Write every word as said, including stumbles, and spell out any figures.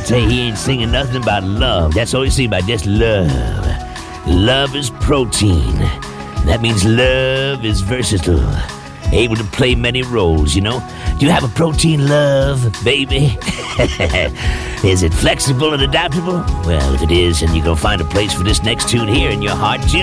tell you, he ain't singing nothing about love. That's all he's singing about, just love. Love is protein. That means love is versatile. Able to play many roles, you know? Do you have a protein love, baby? Is it flexible and adaptable? Well, if it is, then you're going to find a place for this next tune here in your heart, too.